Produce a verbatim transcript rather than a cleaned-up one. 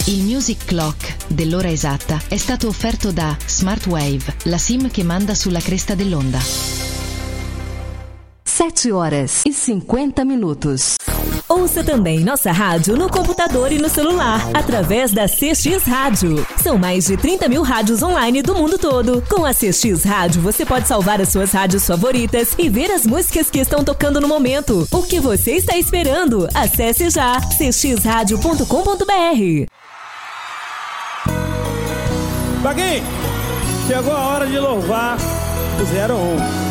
Il Music Clock dell'ora esatta è stato offerto da Smartwave, la SIM che manda sulla cresta dell'onda. sete horas e cinquenta minutos. Ouça também nossa rádio no computador e no celular, através da C X Rádio. São mais de trinta mil rádios online do mundo todo. Com a C X Rádio, você pode salvar as suas rádios favoritas e ver as músicas que estão tocando no momento. O que você está esperando? Acesse já c x rádio ponto com ponto b r. Vaguinho, chegou a hora de louvar o zero um.